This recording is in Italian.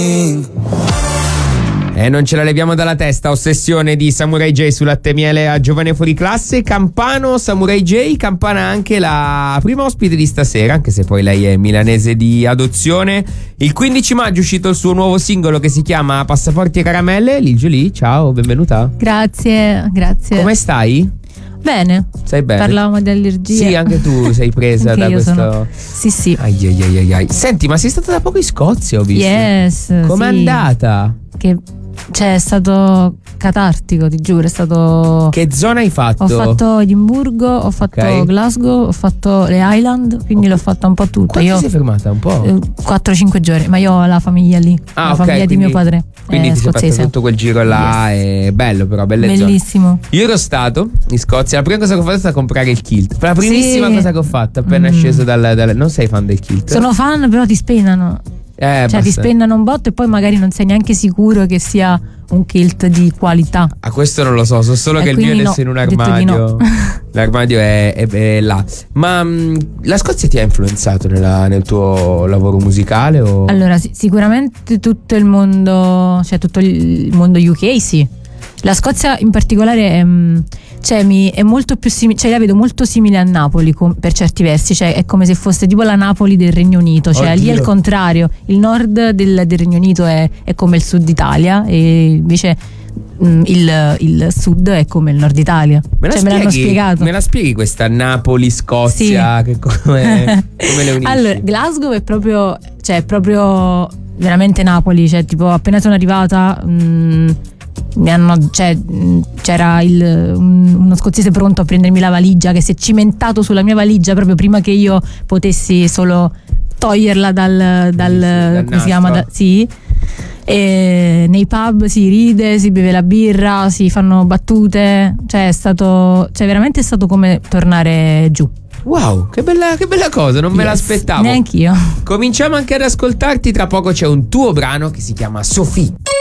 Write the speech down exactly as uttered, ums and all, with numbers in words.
E non ce la leviamo dalla testa, ossessione di Samurai J su Latte e Miele a Giovane Fuori Classe. Campano, Samurai J, Campana anche la prima ospite di stasera, anche se poi lei è milanese di adozione. Il quindici maggio è uscito il suo nuovo singolo che si chiama Passaporti e Caramelle. Lil Jolie, ciao, benvenuta. Grazie, grazie. Come stai? Bene. Stai bene? Parlavamo di allergie. Sì, anche tu sei presa da io questo. Sono... Sì, sì. Ai, ai, ai, ai, ai. Senti, ma sei stata da poco in Scozia, ho visto. Yes. Com'è sì. andata? Che cioè è stato catartico, ti giuro, è stato. Che zona hai fatto? Ho fatto Edimburgo, ho fatto Ok. Glasgow, ho fatto le Highland, quindi l'ho fatta un po' tutta. Quanto Io sei fermata? Un po'? quattro cinque giorni, ma io ho la famiglia lì, Ah, la ok, famiglia quindi- di mio padre. Quindi è ti sei scozzese. fatto tutto quel giro là. È bello, però, belle zone. Bellissimo. Io ero stato in Scozia. La prima cosa che ho fatto è stata comprare il kilt. La primissima Sì. cosa che ho fatto appena Mm. sceso dal, dal- Non sei fan del kilt? Sono fan, però ti spennano. Eh, Cioè ti basta. spennano un botto e poi magari non sei neanche sicuro che sia un kilt di qualità. A questo non lo so, so solo E che il mio è quindi adesso no, in un ho detto di armadio. no. L'armadio è, è- è là. Ma mh, la Scozia ti ha influenzato nella- nel tuo lavoro musicale? O... Allora, sì, sicuramente tutto il mondo, cioè tutto il mondo U K, sì. La Scozia in particolare è, mm, cioè, mi, è molto più simile, cioè la vedo molto simile a Napoli com- per certi versi, cioè è come se fosse tipo la Napoli del Regno Unito, cioè lì è il Oddio. contrario, il nord del, del Regno Unito è, è come il sud Italia e invece mm, il, il sud è come il nord Italia. Me la Cioè me l'hanno spieghi- spiegato. Me la spieghi questa Napoli-Scozia? Sì. Che come, come le unisci? Allora, Glasgow è proprio, cioè è proprio veramente Napoli, cioè tipo appena sono arrivata mh, mi hanno, cioè, mh, c'era il, un- uno scozzese pronto a prendermi la valigia che si è cimentato sulla mia valigia proprio prima che io potessi solo toglierla dal, dal, dal come si chiama? nastro. Da- sì. E nei pub si ride, si beve la birra, si fanno battute, cioè è stato, cioè veramente è stato come tornare giù. Wow, che bella, che bella cosa, non me Yes, l'aspettavo. neanch'io. Cominciamo anche ad ascoltarti, tra poco c'è un tuo brano che si chiama Sophie.